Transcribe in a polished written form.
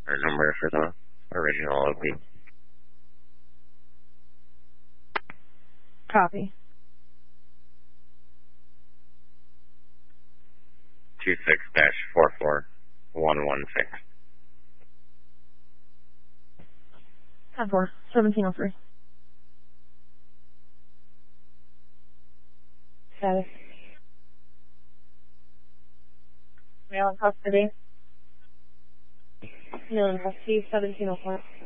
Our number for the original OP. Copy. 26-44116. 1703. Status. Male in custody. Male in custody, 1704.